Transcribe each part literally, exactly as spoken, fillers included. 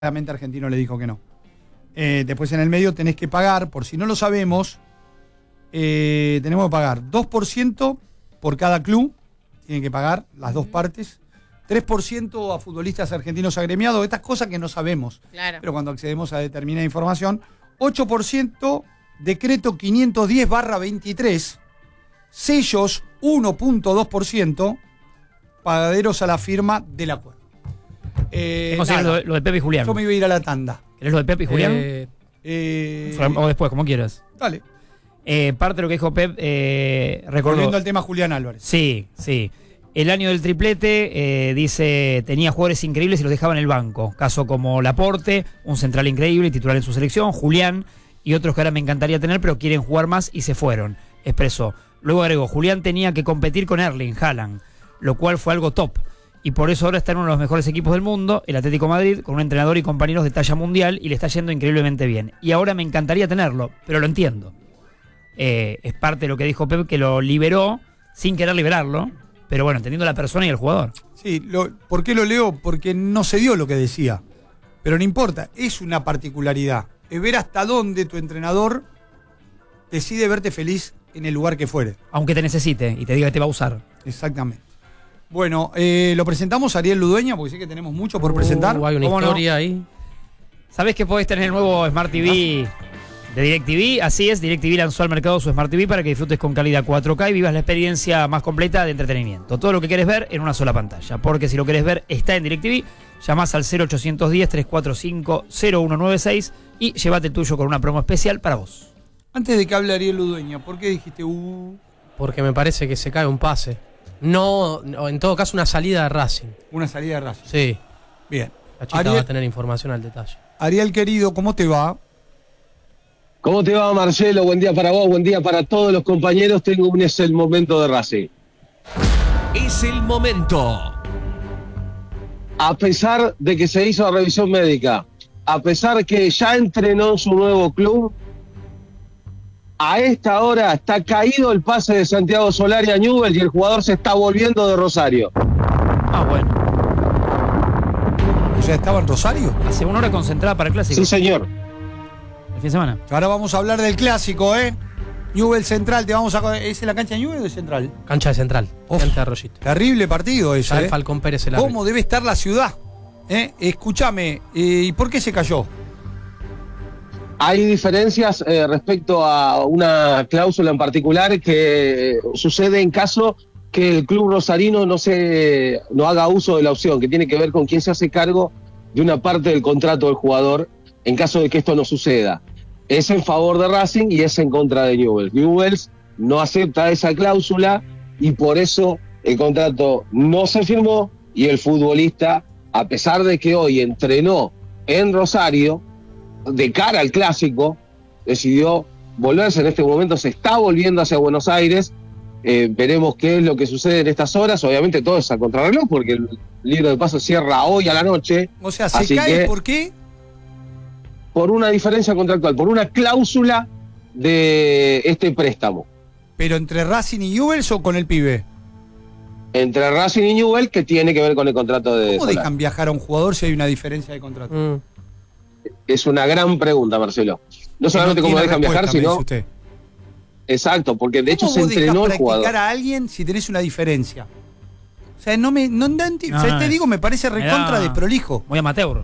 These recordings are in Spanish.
Claramente Argentino le dijo que no. Eh, después en el medio tenés que pagar, por si no lo sabemos, eh, tenemos que pagar dos por ciento por cada club, tienen que pagar las dos partes, tres por ciento a futbolistas argentinos agremiados, estas cosas que no sabemos, Claro. pero cuando accedemos a determinada información, ocho por ciento decreto quinientos diez barra veintitrés, sellos uno punto dos por ciento, pagaderos a la firma del acuerdo. Eh, Conseguir lo, de- lo de Pepe y Julián. yo me iba a ir a la tanda. ¿Querés lo de Pepe y Julián? Eh, eh, o después, como quieras. Dale. Eh, parte de lo que dijo Pep, eh, recordó. Volviendo al tema Julián Álvarez. Sí, sí. El año del triplete, eh, dice, tenía jugadores increíbles y los dejaba en el banco. Caso como Laporte, un central increíble, titular en su selección, Julián y otros que ahora me encantaría tener, pero quieren jugar más y se fueron. Expresó. Luego agregó, Julián tenía que competir con Erling Haaland, lo cual fue algo top. Y por eso ahora está en uno de los mejores equipos del mundo, el Atlético de Madrid, con un entrenador y compañeros de talla mundial, y le está yendo increíblemente bien. Y ahora me encantaría tenerlo, pero lo entiendo. Eh, es parte de lo que dijo Pep, que lo liberó sin querer liberarlo, pero bueno, entendiendo la persona y el jugador. Sí, lo, ¿por qué lo leo? Porque no se dio lo que decía. Pero no importa, es una particularidad. Es ver hasta dónde tu entrenador decide verte feliz en el lugar que fuere. Aunque te necesite y te diga que te va a usar. Exactamente. Bueno, eh, lo presentamos a Ariel Ludueña, porque sé que tenemos mucho por presentar. Uh, hay una ¿Cómo no? historia ahí. ¿Sabés que podés tener el nuevo Smart T V de DirecTV? Así es, DirecTV lanzó al mercado su Smart T V para que disfrutes con calidad cuatro K y vivas la experiencia más completa de entretenimiento. Todo lo que querés ver en una sola pantalla. Porque si lo querés ver, está en DirecTV. Llamás al cero ochocientos diez, trescientos cuarenta y cinco, cero uno nueve seis y llévate el tuyo con una promo especial para vos. Antes de que hable Ariel Ludueña, ¿por qué dijiste uh? Porque me parece que se cae un pase. No, no, en todo caso una salida de Racing. Una salida de Racing? Sí. Bien. La chica Ariel, va a tener información al detalle. Ariel querido, ¿cómo te va? ¿Cómo te va, Marcelo? Buen día para vos, buen día para todos los compañeros. Tengo un es el momento de Racing. Es el momento. A pesar de que se hizo la revisión médica, a pesar que ya entrenó en su nuevo club, a esta hora está caído el pase de Santiago Solari a Newell's y el jugador se está volviendo de Rosario. Ah, bueno. ¿Ya estaba en Rosario? Hace una hora concentrada para el clásico. Sí, señor. El fin de semana. Ahora vamos a hablar del clásico, ¿eh? Newell's Central, te vamos a... ¿Es en la cancha de Newell's o de Central? Cancha de Central. Uf. Cancha de Arroyito. Terrible partido ese, Ya el ¿eh? Falcón Pérez el árbitro. ¿Cómo debe estar la ciudad? ¿Eh? Escúchame, eh, ¿y por qué se cayó? Hay diferencias eh, respecto a una cláusula en particular que eh, sucede en caso que el club rosarino no se no haga uso de la opción, que tiene que ver con quién se hace cargo de una parte del contrato del jugador en caso de que esto no suceda. Es en favor de Racing y es en contra de Newell's. Newell's no acepta esa cláusula y por eso el contrato no se firmó y el futbolista, a pesar de que hoy entrenó en Rosario, de cara al clásico, decidió volverse. En este momento se está volviendo hacia Buenos Aires. Eh, veremos qué es lo que sucede en estas horas. Obviamente todo es a contrarreloj porque el libro de paso cierra hoy a la noche. O sea, ¿se Así cae que- por qué? Por una diferencia contractual, por una cláusula de este préstamo ¿Pero entre Racing y Newell's o con el pibe? entre Racing y Newell's, que tiene que ver con el contrato de ¿Cómo Solari. dejan viajar a un jugador si hay una diferencia de contrato? Mm. Es una gran pregunta, Marcelo. No solamente No cómo tiene dejan viajar, respuesta, me sino... dice usted. Exacto, porque de hecho ¿Cómo se vos dejás entrenó el practicar jugador. a alguien si tenés una diferencia? O sea, no me... No, no enti- No, o sea, no, te es- digo, me parece me recontra da- desprolijo. Muy amateur.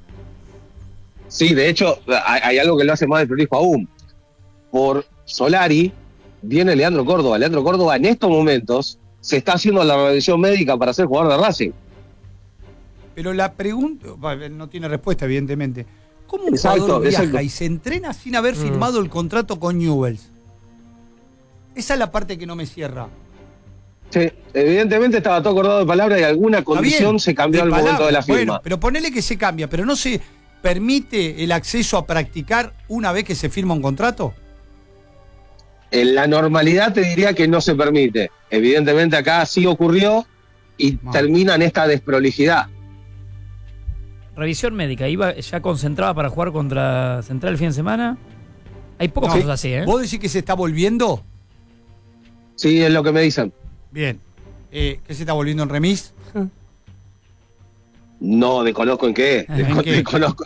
Sí, de hecho, hay, hay algo que lo hace más desprolijo aún. Por Solari viene Leandro Córdoba. Leandro Córdoba en estos momentos se está haciendo la revisión médica para ser jugador de Racing. Pero la pregunta... bueno, no tiene respuesta, evidentemente. ¿Cómo un Exacto, jugador viaja exacto. y se entrena sin haber Mm. firmado el contrato con Newell's? Esa es la parte que no me cierra. Sí, evidentemente estaba todo acordado de palabra y alguna Está condición bien, se cambió de al momento de la palabra. firma. Bueno, pero ponele que se cambia, pero no se permite el acceso a practicar una vez que se firma un contrato. En la normalidad te diría que no se permite. Evidentemente acá sí ocurrió y No. termina en esta desprolijidad. Revisión médica. Iba ya concentrada para jugar contra Central el fin de semana. Hay pocos No, casos así, ¿eh? ¿Vos decís que se está volviendo? Sí, es lo que me dicen. Bien. Eh, ¿Qué se está volviendo en remis? No, desconozco en qué. ¿En Desco- qué? Desconozco